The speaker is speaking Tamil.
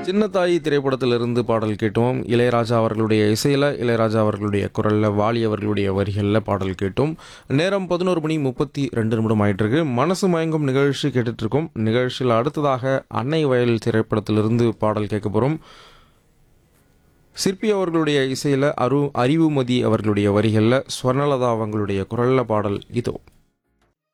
சின்னத்தாயி திரைப்படத்திலிருந்து பாடல் கேட்டோம். இளையராஜா அவர்களுடைய இசையில், இளையராஜா அவர்களுடைய குரலில், வாலி அவர்களுடைய வரிகளில் பாடல் கேட்டோம். நேரம் 11:32 ஆயிட்டிருக்கு. மனசு மயங்கும் நிகழ்ச்சி கேட்டுட்ருக்கோம். நிகழ்ச்சியில் அடுத்ததாக அன்னை வயல் திரைப்படத்திலிருந்து பாடல் கேட்க போகிறோம். சிற்பி அவர்களுடைய இசையில், அறிவுமதி அவர்களுடைய வரிகளில், ஸ்வர்ணலதா அவங்களுடைய குரலில் பாடல் இதோ.